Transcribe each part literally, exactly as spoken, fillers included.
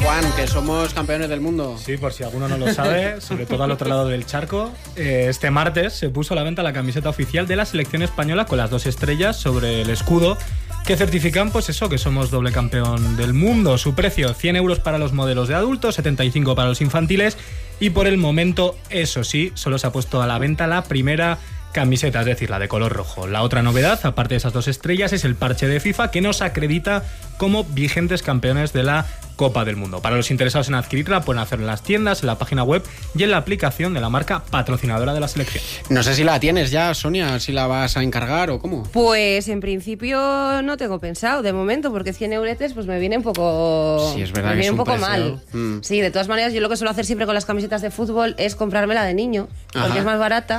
Juan, que somos campeones del mundo. Sí, por si alguno no lo sabe, sobre todo al otro lado del charco. Eh, este martes se puso a la venta la camiseta oficial de la selección española con las dos estrellas sobre el escudo que certifican, pues eso, que somos doble campeón del mundo. Su precio, cien euros para los modelos de adultos, setenta y cinco para los infantiles. Y por el momento, eso sí, solo se ha puesto a la venta la primera camiseta, es decir, la de color rojo. La otra novedad, aparte de esas dos estrellas, es el parche de FIFA que nos acredita como vigentes campeones de la Copa del Mundo. Para los interesados en adquirirla, pueden hacerlo en las tiendas, en la página web y en la aplicación de la marca patrocinadora de la selección. No sé si la tienes ya, Sonia, si la vas a encargar o cómo. Pues en principio no tengo pensado de momento, porque cien euretes pues me viene un poco, sí, es verdad me que viene es un un poco precio. mal. Mm. Sí, de todas maneras yo lo que suelo hacer siempre con las camisetas de fútbol es comprármela de niño, porque Ajá. es más barata.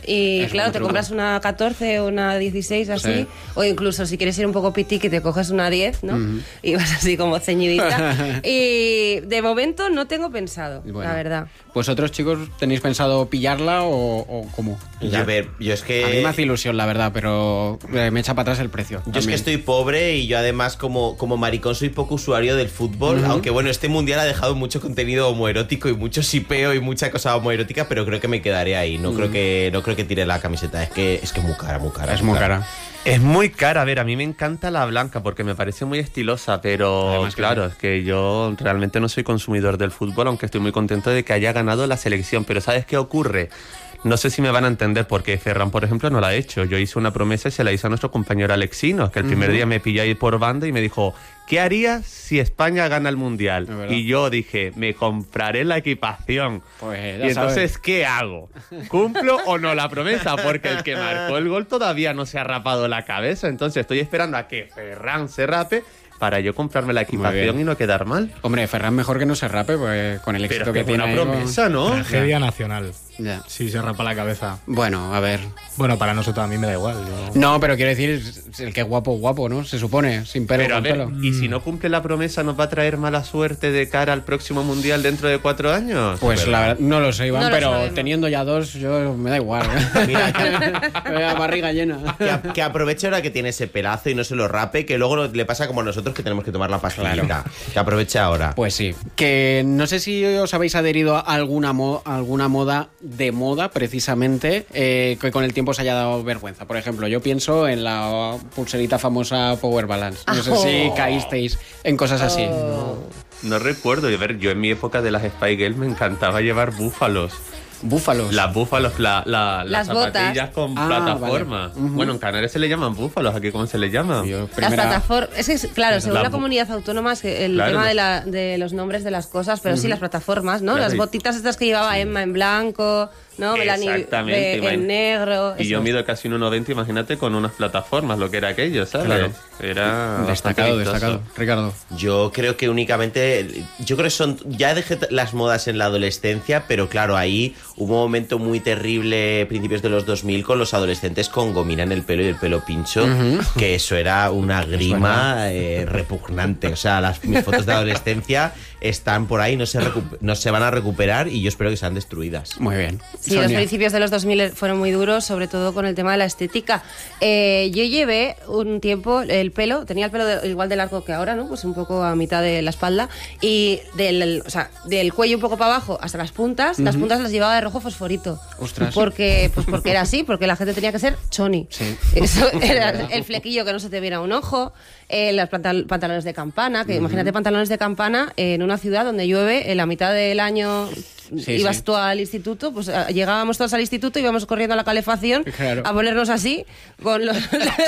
Y es claro, te compras una catorce o una dieciséis así, sí. O incluso si quieres ir un poco piti que te coges una diez, ¿no? Uh-huh. Y vas así como ceñidita. Y de momento no tengo pensado, bueno, la verdad. ¿Vosotros, chicos, tenéis pensado pillarla o, o cómo? Ya. A ver, yo es que... A mí me hace ilusión, la verdad, pero me echa para atrás el precio. Yo también. Es que estoy pobre y yo además como, como maricón soy poco usuario del fútbol, uh-huh. Aunque bueno, este mundial ha dejado mucho contenido homoerótico y mucho sipeo y mucha cosa homoerótica, pero creo que me quedaré ahí. No, uh-huh. creo que no creo que tire la camiseta, es que es que muy cara, muy cara. Es muy cara. cara. Es muy cara, a ver, a mí me encanta la blanca porque me parece muy estilosa, pero además, claro, es que yo realmente no soy consumidor del fútbol, aunque estoy muy contento de que haya ganado la selección, pero ¿sabes qué ocurre? No sé si me van a entender porque Ferran, por ejemplo, no la ha hecho. Yo hice una promesa y se la hice a nuestro compañero Alexinos, que el uh-huh. primer día me pilló ahí por banda y me dijo, ¿qué harías si España gana el Mundial? Y yo dije, me compraré la equipación. Pues y entonces, sabes. ¿Qué hago? ¿Cumplo o no la promesa? Porque el que marcó el gol todavía no se ha rapado la cabeza. Entonces estoy esperando a que Ferran se rape para yo comprarme la equipación y no quedar mal. Hombre, Ferran mejor que no se rape, pues con el éxito Pero que, que tiene. Pero una promesa, ¿no? Tragedia nacional. Ya. Sí, se rapa la cabeza. Bueno, a ver. Bueno, para nosotros a mí me da igual. Yo... No, pero quiero decir, el que es guapo, guapo, ¿no? Se supone, sin pelo pero con a ver, pelo. ¿y si no cumple la promesa nos va a traer mala suerte de cara al próximo Mundial dentro de cuatro años? Pues la verdad, no lo sé, Iván, no pero sabemos. Teniendo ya dos, yo me da igual. Mira, que, la barriga llena. Que, a, que aproveche ahora que tiene ese pelazo y no se lo rape, que luego le pasa como a nosotros que tenemos que tomar la pastillita. Claro. Que aproveche ahora. Pues sí. Que no sé si os habéis adherido a alguna, mo- alguna moda de moda, precisamente, eh, que con el tiempo se haya dado vergüenza. Por ejemplo, yo pienso en la pulserita famosa Power Balance. No sé oh. si caísteis en cosas así. Oh. No, no recuerdo. A ver, yo en mi época de las Spy Girls me encantaba llevar búfalos. Búfalos. Las búfalos, la, la, las, las zapatillas botas. con ah, plataforma. Vale. Uh-huh. Bueno, en Canarias se le llaman búfalos, ¿aquí cómo se le llama? Yo, primera... Las plataformas. Es que, claro, según la, la comunidad autónoma, es que el claro. tema de, la, de los nombres de las cosas, pero uh-huh. sí, las plataformas, ¿no? Claro. Las botitas estas que llevaba sí. Emma en blanco, ¿no? Exactamente. Melanie en negro. Y eso. Yo mido casi un uno noventa, imagínate, con unas plataformas, lo que era aquello, ¿sabes? Claro. Era destacado, destacado. Ricardo. Yo creo que únicamente, yo creo que son, ya dejé las modas en la adolescencia, pero claro, ahí hubo un momento muy terrible, principios de los dos mil, con los adolescentes con gomina en el pelo y el pelo pincho, uh-huh. que eso era una grima eh, repugnante. O sea, las, mis fotos de adolescencia están por ahí, no se, recu- no se van a recuperar y yo espero que sean destruidas. Muy bien. Sí, Sonia. Los principios de los dos mil fueron muy duros, sobre todo con el tema de la estética. Eh, yo llevé un tiempo el pelo, tenía el pelo de, igual de largo que ahora, ¿no? Pues un poco a mitad de la espalda y del, o sea, del cuello un poco para abajo hasta las puntas, uh-huh. las puntas las llevaba de rojo fosforito. Ostras. Porque, pues porque era así, porque la gente tenía que ser choni. Sí. Eso era el flequillo que no se te viera un ojo, eh, los pantal- pantalones de campana, que uh-huh. imagínate pantalones de campana en una ciudad donde llueve en la mitad del año. Sí, ibas sí. tú al instituto, pues llegábamos todos al instituto, íbamos corriendo a la calefacción claro. a ponernos así, con los,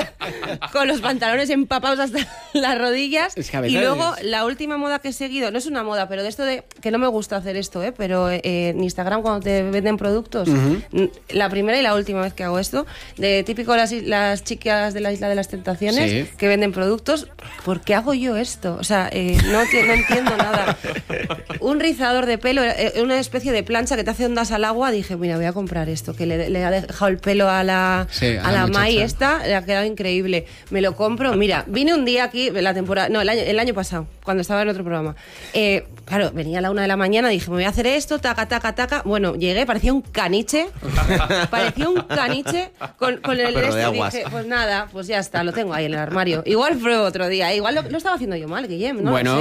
con los pantalones empapados hasta las rodillas. Es que y luego la última moda que he seguido, no es una moda, pero de esto de, que no me gusta hacer esto, ¿eh? Pero eh, en Instagram cuando te venden productos, uh-huh. la primera y la última vez que hago esto, de típico las, las chicas de la Isla de las Tentaciones, sí. que venden productos, ¿por qué hago yo esto? O sea, eh, no, no entiendo nada. Un rizador de pelo, eh, una especie de plancha que te hace ondas al agua, dije, mira, voy a comprar esto, que le, le ha dejado el pelo a la, sí, a a la, la Mai esta, le ha quedado increíble. Me lo compro, mira, vine un día aquí, la temporada, no, el año, el año pasado, cuando estaba en otro programa. Eh, claro, venía a la una de la mañana, dije, me voy a hacer esto, taca, taca, taca. Bueno, llegué, parecía un caniche, parecía un caniche con, con el Pero resto. de aguas. Dije, pues nada, pues ya está, lo tengo ahí en el armario. Igual pruebo otro día, igual lo, lo estaba haciendo yo mal, Guillem, ¿no? Bueno, No